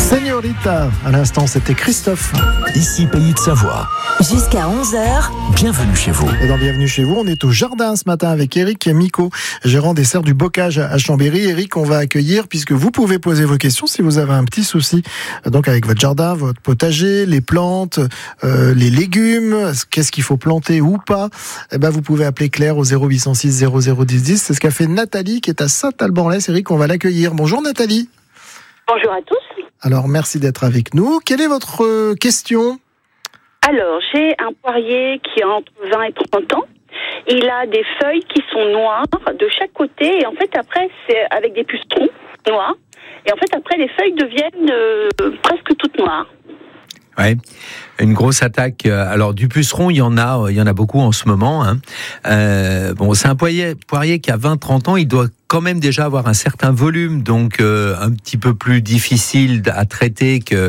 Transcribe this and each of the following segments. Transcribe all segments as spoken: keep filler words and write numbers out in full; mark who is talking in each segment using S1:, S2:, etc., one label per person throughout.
S1: Señorita, à l'instant c'était Christophe.
S2: Ici Pays de Savoie.
S3: Jusqu'à onze heures.
S2: Bienvenue chez vous.
S1: Et dans Bienvenue chez vous, on est au jardin ce matin avec Eric et Miko, gérant des serres du bocage à Chambéry. Eric, on va accueillir puisque vous pouvez poser vos questions si vous avez un petit souci. Donc avec votre jardin, votre potager, les plantes, euh, les légumes, qu'est-ce qu'il faut planter ou pas. Eh ben vous pouvez appeler Claire au zéro huit cent six zéro zéro dix dix. C'est ce qu'a fait Nathalie qui est à Saint-Alban-l'Est. Eric, on va l'accueillir. Bonjour Nathalie.
S4: Bonjour à tous.
S1: Alors merci d'être avec nous. Quelle est votre euh, question ?
S4: Alors, j'ai un poirier qui a entre vingt et trente ans. Il a des feuilles qui sont noires de chaque côté. Et en fait, après, c'est avec des pucerons noirs. Et en fait, après, les feuilles deviennent euh, presque toutes noires.
S5: Ouais, une grosse attaque. Alors du puceron, il y en a, il y en a beaucoup en ce moment. Hein. Euh, bon, c'est un poirier, poirier qui a vingt trente ans. Il doit quand même déjà avoir un certain volume, donc euh, un petit peu plus difficile à traiter que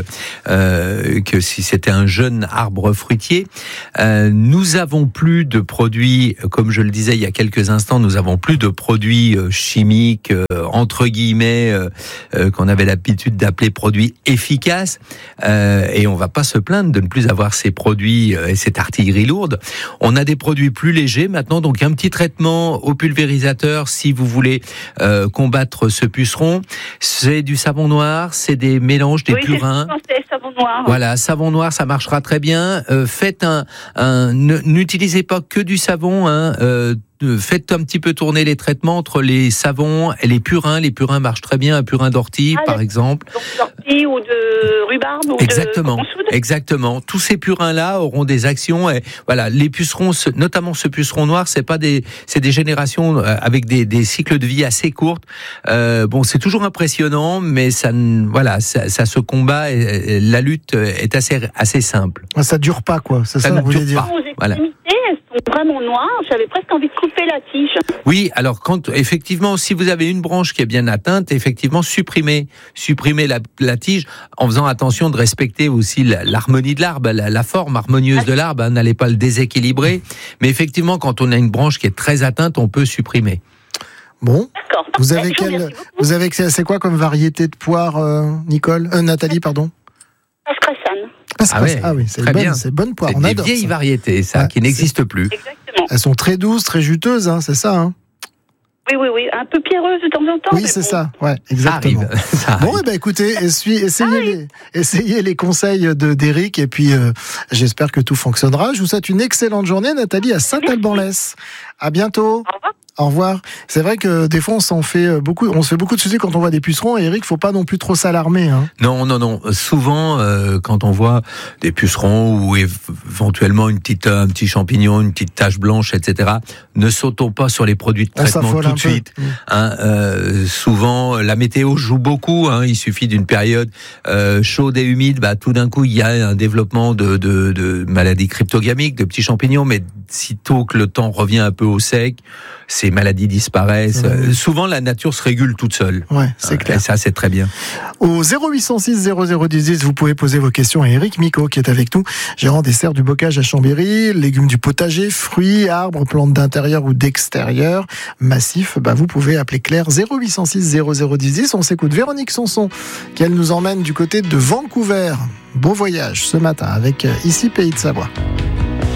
S5: euh, que si c'était un jeune arbre fruitier. Euh, nous avons plus de produits, comme je le disais il y a quelques instants, nous avons plus de produits euh, chimiques euh, entre guillemets euh, euh, qu'on avait l'habitude d'appeler produits efficaces, euh, et on va pas se plaindre de ne plus avoir ces produits euh, et cette artillerie lourde. On a des produits plus légers maintenant, donc un petit traitement au pulvérisateur si vous voulez Euh, combattre ce puceron. C'est du savon noir, c'est des mélanges, des
S4: oui,
S5: purins.
S4: C'est, c'est savon noir.
S5: Voilà, savon noir, ça marchera très bien. Euh, faites un, un, n'utilisez pas que du savon, hein. Euh, Faites un petit peu tourner les traitements entre les savons et les purins. Les purins marchent très bien, un purin d'ortie, ah, par exemple.
S4: Donc d'ortie ou de rhubarbe ou
S5: exactement,
S4: de consoude.
S5: Exactement. Tous ces purins-là auront des actions. Et voilà, les pucerons, notamment ce puceron noir, c'est pas des, c'est des générations avec des, des cycles de vie assez courtes. Euh, bon, c'est toujours impressionnant, mais ça, voilà, ça, ça se combat. Et la lutte est assez, assez simple.
S1: Ça dure pas, quoi. C'est ça,
S5: ça
S1: que vous voulez dire.
S5: Voilà.
S4: Vraiment noir, j'avais presque envie de couper la tige.
S5: Oui, alors quand effectivement, si vous avez une branche qui est bien atteinte, effectivement, supprimez, supprimez la, la tige, en faisant attention de respecter aussi la, l'harmonie de l'arbre, la, la forme harmonieuse de l'arbre. Hein, n'allez pas le déséquilibrer. Mais effectivement, quand on a une branche qui est très atteinte, on peut supprimer.
S1: Bon.
S4: D'accord.
S1: Vous avez quel, vous avez c'est quoi comme variété de poire, euh, Nicole, euh, Nathalie, pardon?
S4: Pascressane.
S1: Ah, ouais, ah oui, c'est bonne, bien. C'est bonne poire.
S5: C'est
S1: on
S5: des
S1: adore
S5: vieilles
S1: ça.
S5: variétés, ça, ouais, qui n'existent plus.
S4: Exactement.
S1: Elles sont très douces, très juteuses, hein, c'est ça, hein?
S4: Oui, oui, oui, un peu pierreuse de temps en temps.
S1: Oui, c'est bon. Ça, ouais, exactement.
S5: Ça arrive, ça arrive.
S1: Bon, eh ben, écoutez, essayez, essayez, les, essayez les conseils de, d'Eric, et puis euh, j'espère que tout fonctionnera. Je vous souhaite une excellente journée, Nathalie, à Saint-Alban-l'Est. À bientôt.
S4: Au revoir.
S1: Au revoir. C'est vrai que des fois on s'en fait beaucoup, on se fait beaucoup de soucis quand on voit des pucerons. Et Eric, faut pas non plus trop s'alarmer. Hein.
S5: Non, non, non. Souvent, euh, quand on voit des pucerons ou éventuellement une petite, un petit champignon, une petite tache blanche, et cetera, ne sautons pas sur les produits de traitement tout de suite. Hein, euh, souvent, la météo joue beaucoup. Hein, il suffit d'une période euh, chaude et humide, bah tout d'un coup il y a un développement de, de, de maladies cryptogamiques, de petits champignons. Mais sitôt que le temps revient un peu au sec, ces maladies disparaissent. Mmh. Souvent, la nature se régule toute seule.
S1: Ouais, c'est clair.
S5: Et ça, c'est très bien.
S1: Au zéro huit cent six zéro zéro dix dix, vous pouvez poser vos questions à Eric Miko, qui est avec nous, gérant des serres du bocage à Chambéry, légumes du potager, fruits, arbres, plantes d'intérieur ou d'extérieur, massifs. Bah, vous pouvez appeler Claire zéro huit cent six zéro zéro dix dix. On s'écoute Véronique Sanson, qui elle nous emmène du côté de Vancouver. Beau voyage ce matin avec Ici Pays de Savoie.